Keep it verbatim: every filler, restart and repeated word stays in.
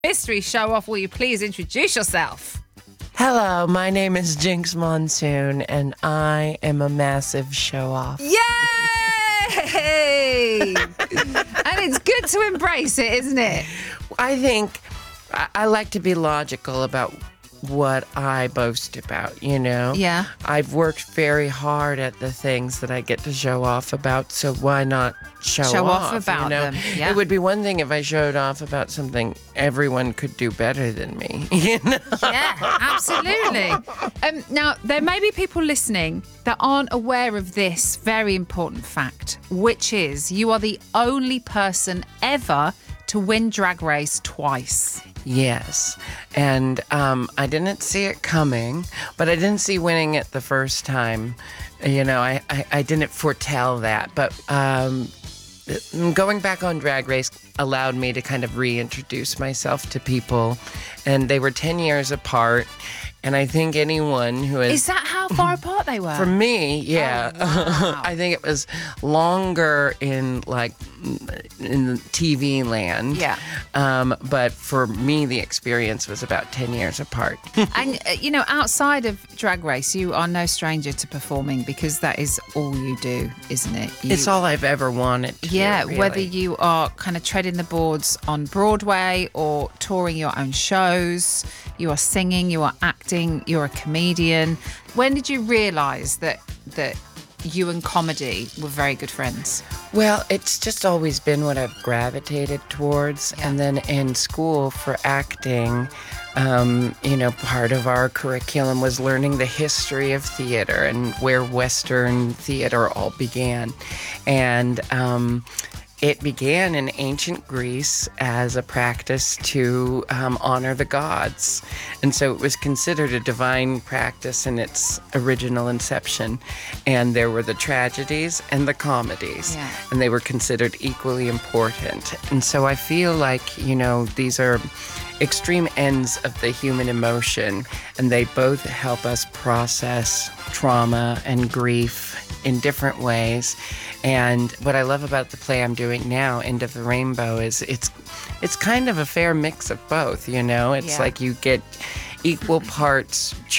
Mystery show off, will you please introduce yourself? Hello, my name is Jinx Monsoon, and I am a massive show-off. Yay! And it's good to embrace it, isn't it? I think I, I like to be logical about what I boast about, you know? Yeah. I've worked very hard at the things that I get to show off about, so why not show, Show off off about you know? them, yeah. It would be one thing if I showed off about something everyone could do better than me, you know? Yeah, absolutely. Um, now, there may be people listening that aren't aware of this very important fact, which is you are the only person ever to win Drag Race twice. Yes, and um, I didn't see it coming, but I didn't see winning it the first time. You know, I, I, I didn't foretell that, but um, going back on Drag Race allowed me to kind of reintroduce myself to people, and they were ten years apart, and I think anyone who has... Is that how far apart they were? For me, yeah. Oh, wow. I think it was longer in like in T V land. Yeah. Um, but for me, the experience was about ten years apart. And, uh, you know, outside of Drag Race, you are no stranger to performing because that is all you do, isn't it? You, It's all I've ever wanted to Yeah, do, really. whether you are kind of treading the boards on Broadway or touring your own shows, you are singing, you are acting, you're a comedian. When did you realise that that you and comedy were very good friends? Well, it's just always been what I've gravitated towards. Yeah. And then in school for acting, um, you know, part of our curriculum was learning the history of theater and where Western theater all began. And um, it began in ancient Greece as a practice to um, honor the gods. And so it was considered a divine practice in its original inception. And there were the tragedies and the comedies. Yeah. And they were considered equally important. And so I feel like, you know, these are extreme ends of the human emotion, and they both help us process trauma and grief in different ways. And what I love about the play I'm doing now, End of the Rainbow, is it's it's kind of a fair mix of both, you know? It's Yeah. like you get equal parts